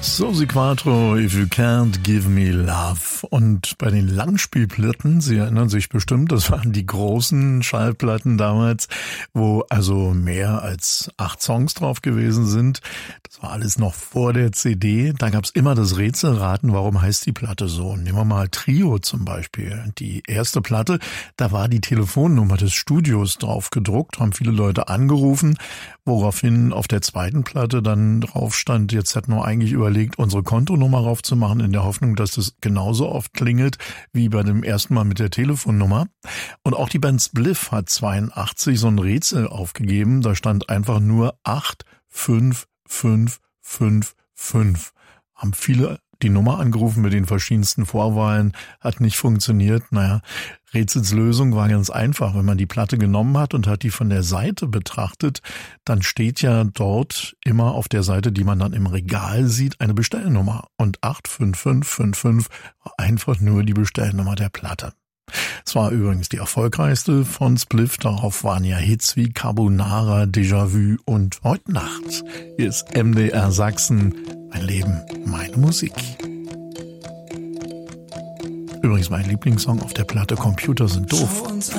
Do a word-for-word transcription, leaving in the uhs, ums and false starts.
Susi Quattro, If You Can't Give Me Love. Und bei den Langspielplatten, Sie erinnern sich bestimmt, das waren die großen Schallplatten damals, wo also mehr als acht Songs drauf gewesen sind. Das war alles noch vor der C D. Da gab's immer das Rätselraten, warum heißt die Platte so. Nehmen wir mal Trio zum Beispiel. Die erste Platte, da war die Telefonnummer des Studios drauf gedruckt, haben viele Leute angerufen, woraufhin auf der zweiten Platte dann drauf stand, jetzt hätten wir eigentlich überlegt, unsere Kontonummer raufzumachen, in der Hoffnung, dass es genauso oft klingelt wie bei dem ersten Mal mit der Telefonnummer. Und auch die Band Spliff hat zweiundachtzig so ein Rätsel aufgegeben, da stand einfach nur acht fünf fünf fünf fünf. Haben viele die Nummer angerufen mit den verschiedensten Vorwahlen, hat nicht funktioniert. Naja, Rätsels Lösung war ganz einfach. Wenn man die Platte genommen hat und hat die von der Seite betrachtet, dann steht ja dort immer auf der Seite, die man dann im Regal sieht, eine Bestellnummer. Und acht fünf fünf fünf fünf war einfach nur die Bestellnummer der Platte. Es war übrigens die erfolgreichste von Spliff. Darauf waren ja Hits wie Carbonara, Déjà-vu und Heute Nacht. Hier ist M D R Sachsen. Mein Leben, meine Musik. Übrigens mein Lieblingssong auf der Platte Computer sind doof.